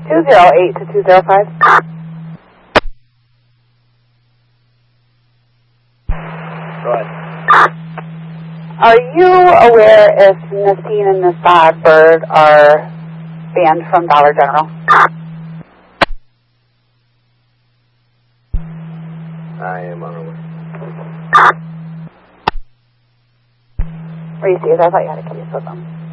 208 to 205. Go ahead. Are you aware if Nasteen and Miss Blackbird are banned from Dollar General? I am unaware. Reese, I thought you had a case with them.